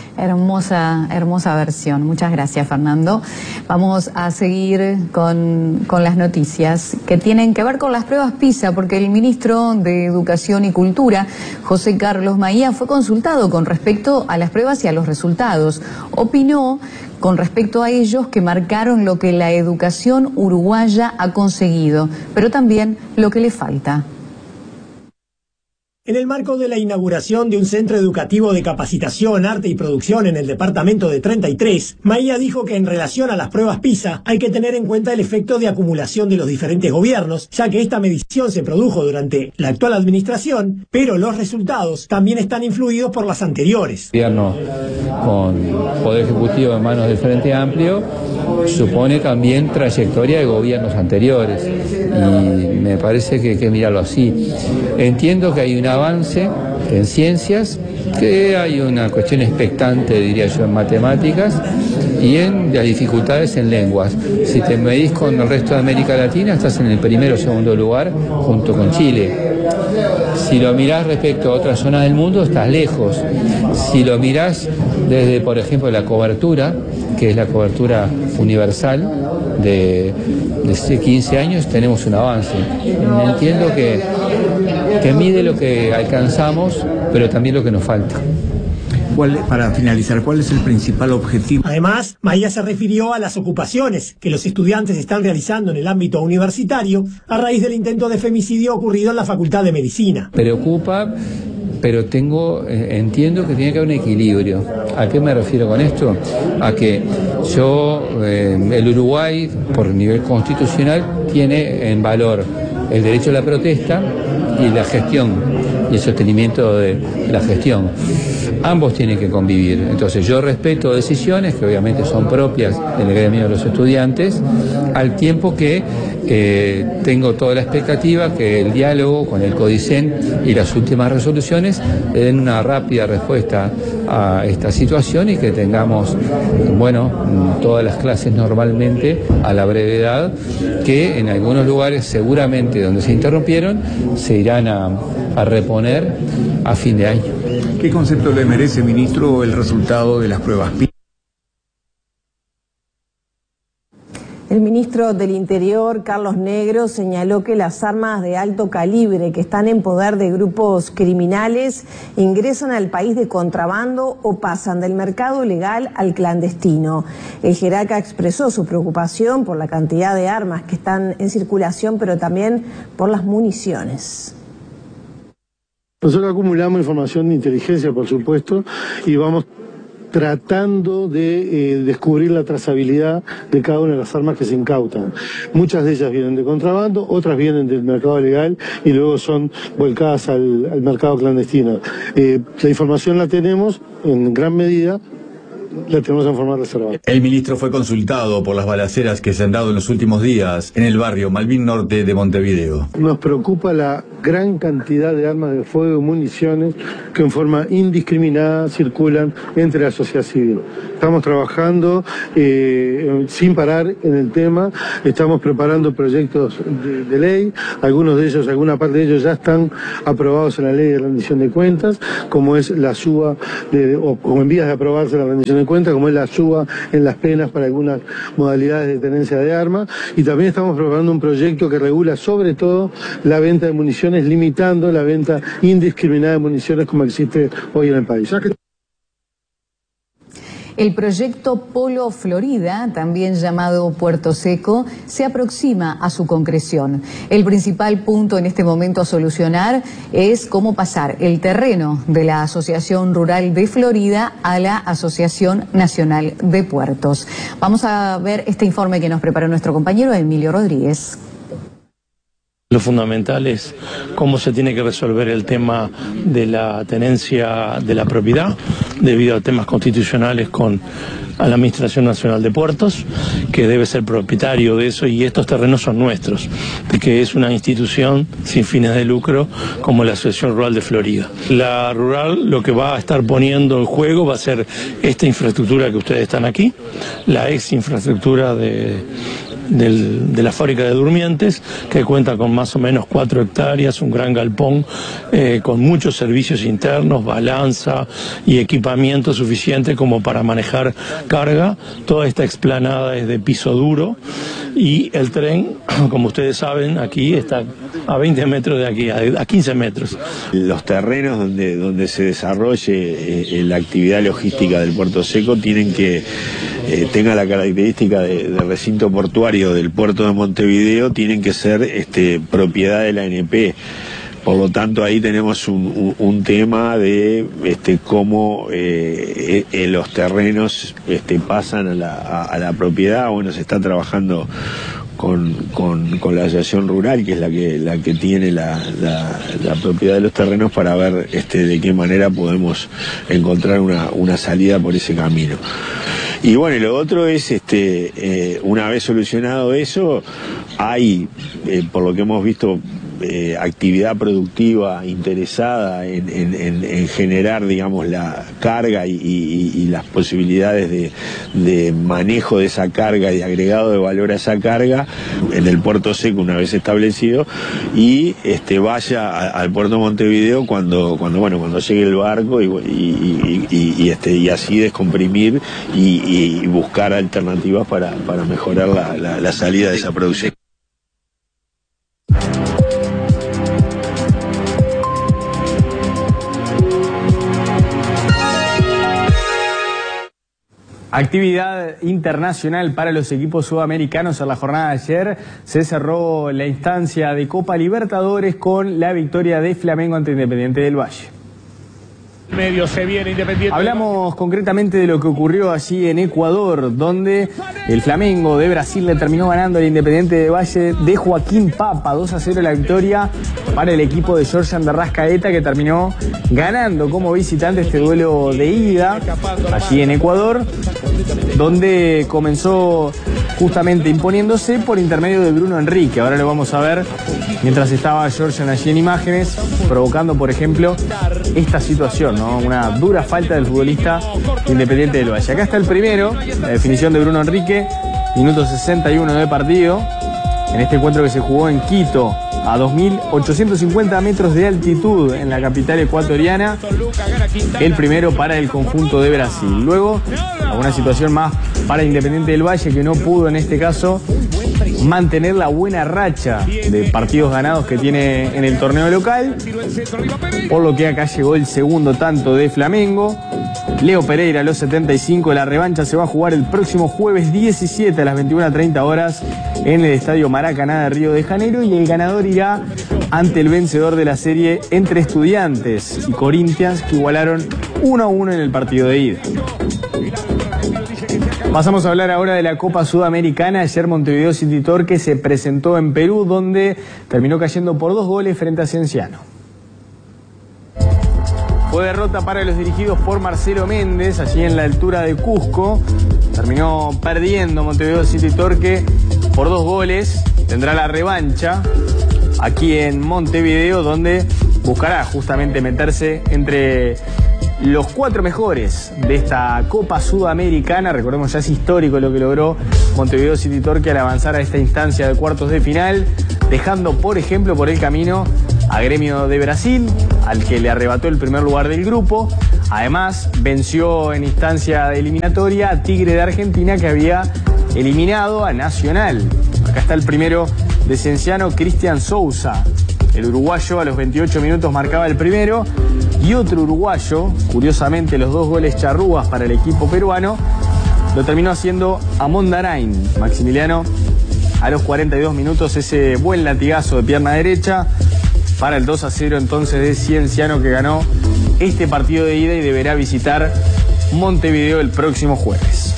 Hermosa, hermosa versión. Muchas gracias, Fernando. Vamos a seguir con las noticias que tienen que ver con las pruebas PISA, porque el ministro de Educación y Cultura, José Carlos Maía, fue consultado con respecto a las pruebas y a los resultados. Opinó con respecto a ellos que marcaron lo que la educación uruguaya ha conseguido, pero también lo que le falta. En el marco de la inauguración de un centro educativo de capacitación, arte y producción en el departamento de 33, Maía dijo que en relación a las pruebas PISA hay que tener en cuenta el efecto de acumulación de los diferentes gobiernos, ya que esta medición se produjo durante la actual administración, pero los resultados también están influidos por las anteriores. Gobierno con Poder Ejecutivo en manos del Frente Amplio supone también trayectoria de gobiernos anteriores y me parece que hay que mirarlo así. Entiendo que hay un avance en ciencias, que hay una cuestión expectante, diría yo, en matemáticas y en las dificultades en lenguas. Si te medís con el resto de América Latina, estás en el primero o segundo lugar junto con Chile. Si lo mirás respecto a otras zonas del mundo, estás lejos. Si lo mirás desde, por ejemplo, la cobertura, que es la cobertura universal de 15 años, tenemos un avance. Entiendo que mide lo que alcanzamos, pero también lo que nos falta. Para finalizar, ¿cuál es el principal objetivo? Además, Maía se refirió a las ocupaciones que los estudiantes están realizando en el ámbito universitario a raíz del intento de femicidio ocurrido en la Facultad de Medicina. Preocupa, pero entiendo que tiene que haber un equilibrio. ¿A qué me refiero con esto? A que el Uruguay, por nivel constitucional, tiene en valor el derecho a la protesta y la gestión y el sostenimiento de la gestión. Ambos tienen que convivir. Entonces yo respeto decisiones que obviamente son propias del gremio de los estudiantes, al tiempo que tengo toda la expectativa que el diálogo con el CODICEN y las últimas resoluciones le den una rápida respuesta a esta situación y que tengamos, todas las clases normalmente a la brevedad, que en algunos lugares seguramente donde se interrumpieron se irán a reponer a fin de año. ¿Qué concepto le merece, ministro, el resultado de las pruebas PISA? El ministro del Interior, Carlos Negro, señaló que las armas de alto calibre que están en poder de grupos criminales ingresan al país de contrabando o pasan del mercado legal al clandestino. El jerarca expresó su preocupación por la cantidad de armas que están en circulación, pero también por las municiones. Nosotros acumulamos información de inteligencia, por supuesto, y vamos tratando de descubrir la trazabilidad de cada una de las armas que se incautan. Muchas de ellas vienen de contrabando, otras vienen del mercado legal y luego son volcadas al mercado clandestino. La información la tenemos en gran medida, la tenemos en forma reservada. El ministro fue consultado por las balaceras que se han dado en los últimos días en el barrio Malvin Norte de Montevideo. Nos preocupa la gran cantidad de armas de fuego y municiones que en forma indiscriminada circulan entre la sociedad civil. Estamos trabajando sin parar en el tema, estamos preparando proyectos de ley, algunos de ellos, alguna parte de ellos ya están aprobados en la ley de rendición de cuentas, como es la suba, o en vías de aprobarse la rendición de cuentas, como es la suba en las penas para algunas modalidades de tenencia de armas, y también estamos preparando un proyecto que regula sobre todo la venta de municiones, limitando la venta indiscriminada de municiones como existe hoy en el país. El proyecto Polo Florida, también llamado Puerto Seco, se aproxima a su concreción. El principal punto en este momento a solucionar es cómo pasar el terreno de la Asociación Rural de Florida a la Asociación Nacional de Puertos. Vamos a ver este informe que nos preparó nuestro compañero Emilio Rodríguez. Lo fundamental es cómo se tiene que resolver el tema de la tenencia de la propiedad debido a temas constitucionales a la Administración Nacional de Puertos, que debe ser propietario de eso, y estos terrenos son nuestros, de que es una institución sin fines de lucro como la Asociación Rural de Florida. La rural lo que va a estar poniendo en juego va a ser esta infraestructura que ustedes están aquí, la ex infraestructura de de la fábrica de Durmientes, que cuenta con más o menos 4 hectáreas, un gran galpón con muchos servicios internos, balanza y equipamiento suficiente como para manejar carga. Toda esta explanada es de piso duro y el tren, como ustedes saben, aquí está a 20 metros de aquí, a 15 metros. Los terrenos donde se desarrolle la actividad logística del Puerto Seco tienen que tenga la característica de recinto portuario del puerto de Montevideo, tienen que ser propiedad de la ANP. Por lo tanto, ahí tenemos un tema de cómo los terrenos pasan a la propiedad. Bueno, se está trabajando con la asociación rural, que es la que tiene la propiedad de los terrenos, para ver de qué manera podemos encontrar una salida por ese camino. Y bueno, y lo otro es, una vez solucionado eso, hay, por lo que hemos visto, actividad productiva interesada en generar, digamos, la carga y las posibilidades de manejo de esa carga y de agregado de valor a esa carga en el Puerto Seco una vez establecido, y vaya al puerto de Montevideo cuando llegue el barco y así descomprimir y buscar alternativas para mejorar la salida de esa producción. Actividad internacional para los equipos sudamericanos. En la jornada de ayer se cerró la instancia de Copa Libertadores con la victoria de Flamengo ante Independiente del Valle. Medio se viene Independiente. Hablamos concretamente de lo que ocurrió allí en Ecuador, donde el Flamengo de Brasil le terminó ganando al Independiente del Valle de Joaquín Papa. 2-0 la victoria para el equipo de Georgian de Arrascaeta, que terminó ganando como visitante este duelo de ida allí en Ecuador, donde comenzó justamente imponiéndose por intermedio de Bruno Enrique. Ahora lo vamos a ver mientras estaba Georgian allí en imágenes, provocando, por ejemplo, esta situación, ¿no? Una dura falta del futbolista Independiente del Valle. Acá está el primero, la definición de Bruno Enrique, minuto 61 de partido, en este encuentro que se jugó en Quito, a 2.850 metros de altitud en la capital ecuatoriana. El primero para el conjunto de Brasil. Luego, alguna situación más para Independiente del Valle, que no pudo en este caso mantener la buena racha de partidos ganados que tiene en el torneo local, por lo que acá llegó el segundo tanto de Flamengo. Leo Pereira a los 75. La revancha se va a jugar el próximo jueves 17 a las 21:30 horas en el Estadio Maracaná de Río de Janeiro, y el ganador irá ante el vencedor de la serie entre Estudiantes y Corinthians, que igualaron 1-1 en el partido de ida. Pasamos a hablar ahora de la Copa Sudamericana. Ayer Montevideo City Torque se presentó en Perú, donde terminó cayendo por 2 goles frente a Cienciano. Fue derrota para los dirigidos por Marcelo Méndez, allí en la altura de Cusco. Terminó perdiendo Montevideo City Torque por 2 goles. Tendrá la revancha aquí en Montevideo, donde buscará justamente meterse entre los 4 mejores de esta Copa Sudamericana. Recordemos, ya es histórico lo que logró Montevideo City Torque al avanzar a esta instancia de cuartos de final, dejando, por ejemplo, por el camino a Gremio de Brasil, al que le arrebató el primer lugar del grupo. Además, venció en instancia de eliminatoria a Tigre de Argentina, que había eliminado a Nacional. Acá está el primero de Cienciano, Cristian Souza. El uruguayo a los 28 minutos marcaba el primero, y otro uruguayo, curiosamente los 2 goles charrúas para el equipo peruano, lo terminó haciendo Amon Darain. Maximiliano a los 42 minutos, ese buen latigazo de pierna derecha para el 2-0 entonces de Cienciano, que ganó este partido de ida y deberá visitar Montevideo el próximo jueves.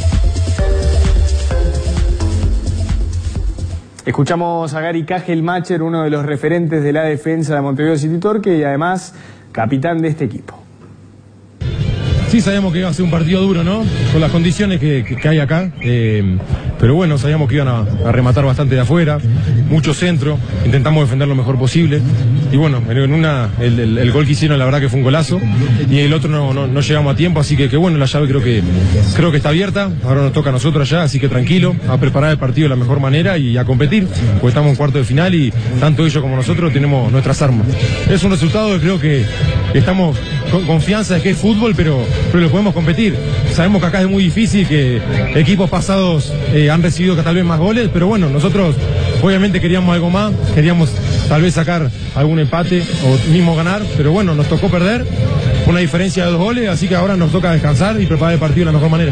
Escuchamos a Gary Cajelmacher, uno de los referentes de la defensa de Montevideo City Torque y además capitán de este equipo. Sí, sabíamos que iba a ser un partido duro, ¿no? Con las condiciones que hay acá. Pero bueno, sabíamos que iban a rematar bastante de afuera. mucho centro, intentamos defender lo mejor posible. Y bueno, en una, el gol que hicieron la verdad que fue un golazo, y el otro no llegamos a tiempo, así que bueno, la llave creo que está abierta. Ahora nos toca a nosotros allá, así que tranquilo, a preparar el partido de la mejor manera y a competir, porque estamos en cuarto de final y tanto ellos como nosotros tenemos nuestras armas. Es un resultado que creo que estamos con confianza de que es fútbol, pero lo podemos competir. Sabemos que acá es muy difícil, que equipos pasados han recibido tal vez más goles, pero bueno, nosotros obviamente queríamos algo más, queríamos tal vez sacar algún empate o mismo ganar, pero bueno, nos tocó perder, una diferencia de 2 goles, así que ahora nos toca descansar y preparar el partido de la mejor manera.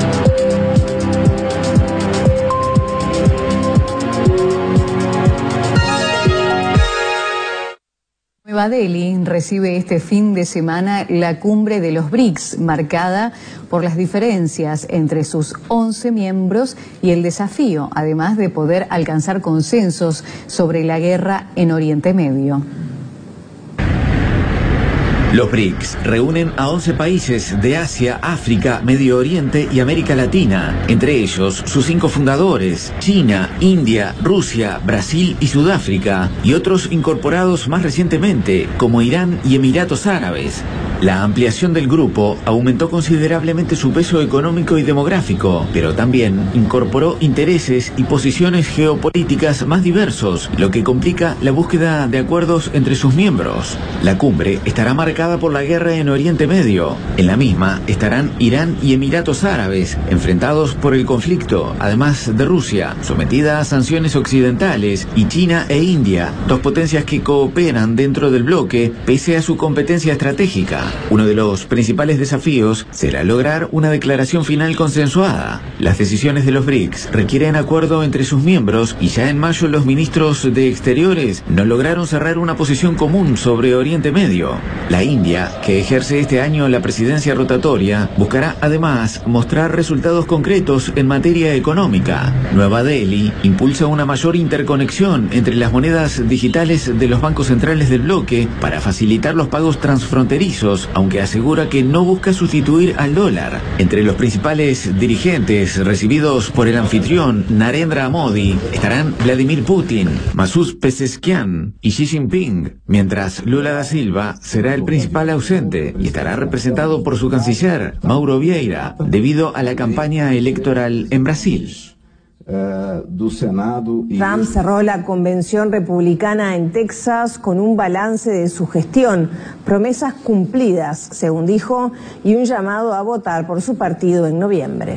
Nueva Delhi recibe este fin de semana la cumbre de los BRICS, marcada por las diferencias entre sus 11 miembros y el desafío, además de poder alcanzar consensos sobre la guerra en Oriente Medio. Los BRICS reúnen a 11 países de Asia, África, Medio Oriente y América Latina, entre ellos sus 5 fundadores, China, India, Rusia, Brasil y Sudáfrica, y otros incorporados más recientemente, como Irán y Emiratos Árabes. La ampliación del grupo aumentó considerablemente su peso económico y demográfico, pero también incorporó intereses y posiciones geopolíticas más diversos, lo que complica la búsqueda de acuerdos entre sus miembros. La cumbre estará marcada por la guerra en Oriente Medio. En la misma estarán Irán y Emiratos Árabes, enfrentados por el conflicto, además de Rusia, sometida a sanciones occidentales, y China e India, 2 potencias que cooperan dentro del bloque pese a su competencia estratégica. Uno de los principales desafíos será lograr una declaración final consensuada. Las decisiones de los BRICS requieren acuerdo entre sus miembros y ya en mayo los ministros de Exteriores no lograron cerrar una posición común sobre Oriente Medio. La India, que ejerce este año la presidencia rotatoria, buscará además mostrar resultados concretos en materia económica. Nueva Delhi impulsa una mayor interconexión entre las monedas digitales de los bancos centrales del bloque para facilitar los pagos transfronterizos, aunque asegura que no busca sustituir al dólar. Entre los principales dirigentes recibidos por el anfitrión Narendra Modi estarán Vladimir Putin, Masoud Pezeshkian y Xi Jinping, mientras Lula da Silva será el principal ausente y estará representado por su canciller, Mauro Vieira, debido a la campaña electoral en Brasil. Trump cerró la convención republicana en Texas con un balance de su gestión, promesas cumplidas, según dijo, y un llamado a votar por su partido en noviembre.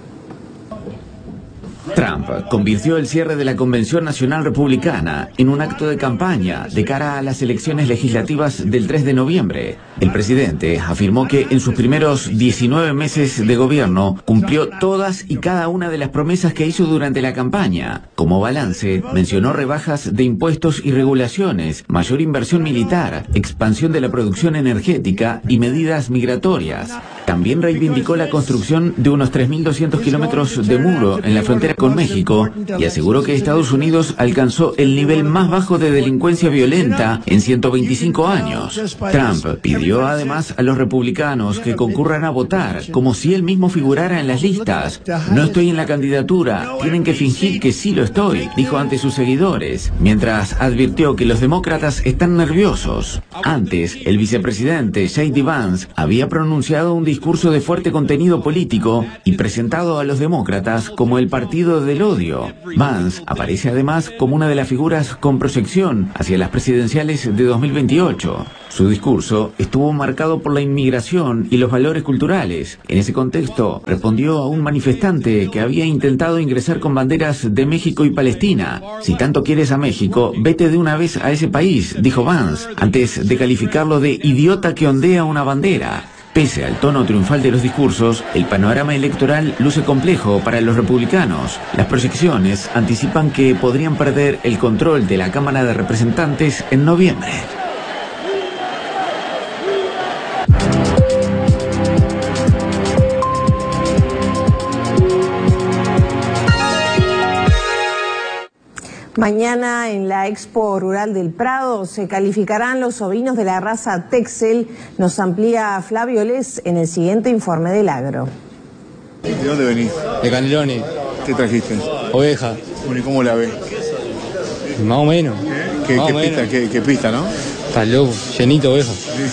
Trump convirtió el cierre de la Convención Nacional Republicana en un acto de campaña de cara a las elecciones legislativas del 3 de noviembre. El presidente afirmó que en sus primeros 19 meses de gobierno cumplió todas y cada una de las promesas que hizo durante la campaña. Como balance, mencionó rebajas de impuestos y regulaciones, mayor inversión militar, expansión de la producción energética y medidas migratorias. También reivindicó la construcción de unos 3.200 kilómetros de muro en la frontera con México y aseguró que Estados Unidos alcanzó el nivel más bajo de delincuencia violenta en 125 años. Trump pidió además a los republicanos que concurran a votar, como si él mismo figurara en las listas. No estoy en la candidatura, tienen que fingir que sí lo estoy, dijo ante sus seguidores, mientras advirtió que los demócratas están nerviosos. Antes, el vicepresidente J.D. Vance había pronunciado un discurso de fuerte contenido político y presentado a los demócratas como el partido del odio. Vance aparece además como una de las figuras con proyección hacia las presidenciales de 2028. Su discurso estuvo marcado por la inmigración y los valores culturales. En ese contexto, respondió a un manifestante que había intentado ingresar con banderas de México y Palestina. Si tanto quieres a México, vete de una vez a ese país, dijo Vance, antes de calificarlo de idiota que ondea una bandera. Pese al tono triunfal de los discursos, el panorama electoral luce complejo para los republicanos. Las proyecciones anticipan que podrían perder el control de la Cámara de Representantes en noviembre. Mañana en la Expo Rural del Prado se calificarán los ovinos de la raza Texel. Nos amplía Flavio Les en el siguiente informe del Agro. ¿De dónde venís? De Canelones. ¿Qué trajiste? Oveja. Bueno, ¿y cómo la ves? Más o menos. ¿Qué pista, no? Está loco, llenito de eso.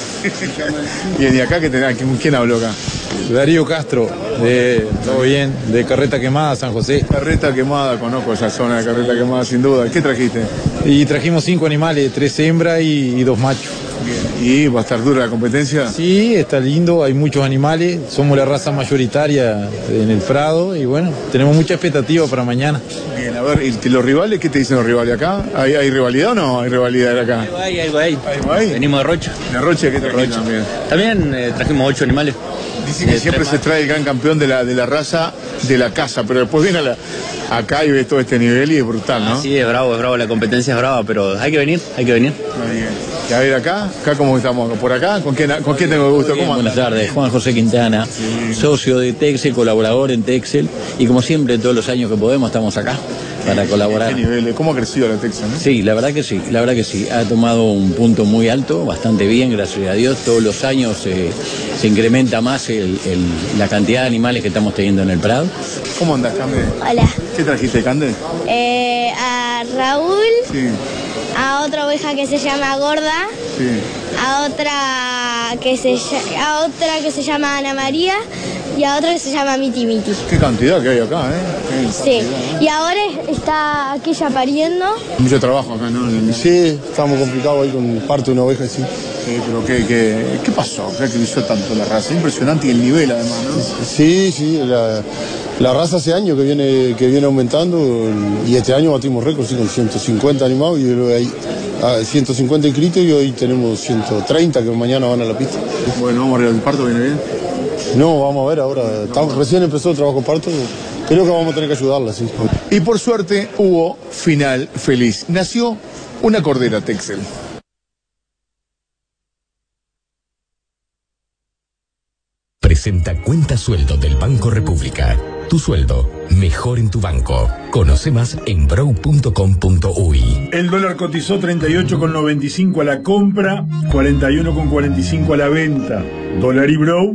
¿Y de acá quién habló acá? Darío Castro, todo bien, de Carreta Quemada, San José. Carreta Quemada, conozco esa zona de Carreta Quemada sin duda. ¿Qué trajiste? Y trajimos 5 animales, 3 hembras y 2 machos. Bien. ¿Y va a estar dura la competencia? Sí, está lindo, hay muchos animales, somos la raza mayoritaria en el Prado y bueno, tenemos mucha expectativa para mañana. Bien, a ver, ¿y los rivales? ¿Qué te dicen los rivales acá? ¿Hay rivalidad o no hay rivalidad acá? Algo hay. Venimos de Rocha. ¿De Rocha qué trajiste también? También trajimos 8 animales. Dicen que siempre se trae el gran campeón de la raza de la casa, pero después viene acá y ves todo este nivel y es brutal, ¿no? Sí, es bravo, la competencia es brava, pero hay que venir. Y a ver acá cómo estamos, por acá, ¿con quién tengo el gusto? ¿Cómo buenas tardes, Juan José Quintana, socio de Texel, colaborador en Texel, y como siempre todos los años que podemos estamos acá para colaborar. ¿Qué nivel? ¿Cómo ha crecido la Texel, no? Sí, la verdad que sí, ha tomado un punto muy alto, bastante bien, gracias a Dios, todos los años se incrementa más la cantidad de animales que estamos teniendo en el Prado. ¿Cómo andas, Cande? Hola. ¿Qué trajiste, Cande? A Raúl. Sí. A otra oveja que se llama Gorda, sí. a otra que se llama Ana María y a otra que se llama Miti Miti. Qué cantidad que hay acá, ¿eh? Sí, y ahora está aquella pariendo. Mucho trabajo acá, ¿no? Sí, estamos complicados ahí con parte de una oveja, sí. Pero ¿qué pasó? ¿Qué creció tanto la raza? Impresionante y el nivel además, ¿no? Sí, la raza hace años que viene aumentando y este año batimos récord, sí, con 150 animados y hay 150 inscritos y hoy tenemos 130 que mañana van a la pista. Bueno, vamos arriba, ¿el parto viene bien? No, vamos a ver ahora, recién empezó el trabajo parto, creo que vamos a tener que ayudarla, sí. Y por suerte hubo final feliz. Nació una cordera Texel. Presenta Cuenta Sueldo del Banco República. Tu sueldo, mejor en tu banco. Conoce más en brow.com.uy. El dólar cotizó 38,95 a la compra, 41,45 a la venta. Dólar y Brow,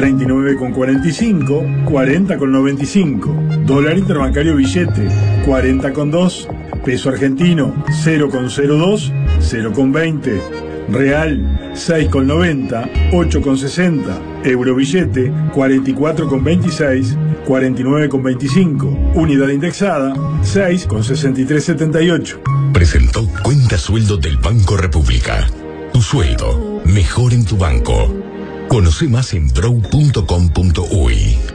39,45, 40,95. Dólar interbancario billete, 40,2. Peso argentino, 0,02, 0,20. Real, 6,90, 8,60. Euro billete, 44,26, 49,25. Unidad indexada, 6,6378. Presentó Cuenta Sueldo del Banco República. Tu sueldo, mejor en tu banco. Conoce más en brow.com.uy.